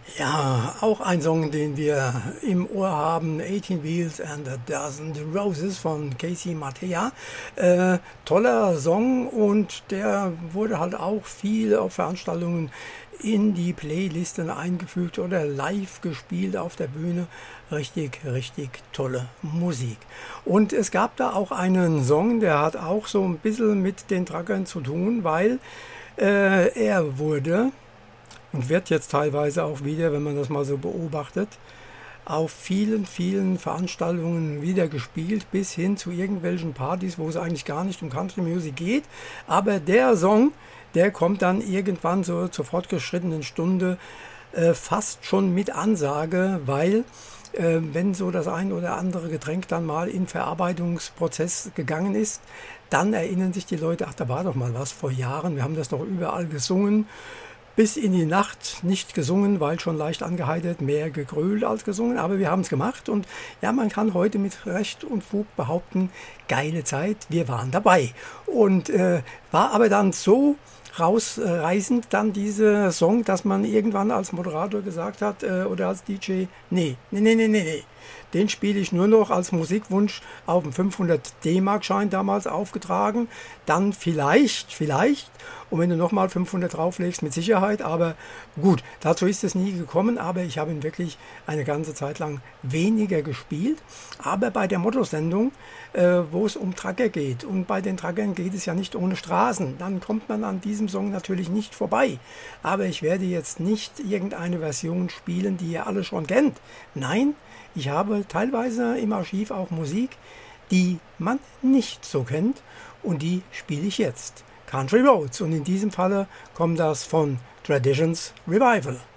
Ja, auch ein Song, den wir im Ohr haben, 18 Wheels and a Dozen Roses von Casey Mattea. Toller Song, und der wurde halt auch viel auf Veranstaltungen in die Playlisten eingefügt oder live gespielt auf der Bühne. Richtig, richtig tolle Musik. Und es gab da auch einen Song, der hat auch so ein bisschen mit den Truckern zu tun, weil er wurde und wird jetzt teilweise auch wieder, wenn man das mal so beobachtet, auf vielen, vielen Veranstaltungen wieder gespielt, bis hin zu irgendwelchen Partys, wo es eigentlich gar nicht um Country Music geht. Aber der Song, der kommt dann irgendwann so zur fortgeschrittenen Stunde fast schon mit Ansage, weil wenn so das ein oder andere Getränk dann mal in Verarbeitungsprozess gegangen ist, dann erinnern sich die Leute, ach, da war doch mal was vor Jahren, wir haben das doch überall gesungen, bis in die Nacht nicht gesungen, weil schon leicht angeheitert, mehr gegrölt als gesungen, aber wir haben es gemacht, und ja, man kann heute mit Recht und Fug behaupten, geile Zeit, wir waren dabei. Und war aber dann so rausreißend dann dieser Song, dass man irgendwann als Moderator gesagt hat oder als DJ, nee. Den spiele ich nur noch als Musikwunsch auf dem 500 D-Mark-Schein damals aufgetragen. Dann vielleicht. Und wenn du nochmal 500 drauflegst, mit Sicherheit. Aber gut, dazu ist es nie gekommen. Aber ich habe ihn wirklich eine ganze Zeit lang weniger gespielt. Aber bei der Mottosendung, wo es um Trucker geht, und bei den Truckern geht es ja nicht ohne Straßen, dann kommt man an diesem Song natürlich nicht vorbei. Aber ich werde jetzt nicht irgendeine Version spielen, die ihr alle schon kennt. Nein, ich habe teilweise im Archiv auch Musik, die man nicht so kennt, und die spiele ich jetzt. Country Roads, und in diesem Falle kommt das von Traditions Revival.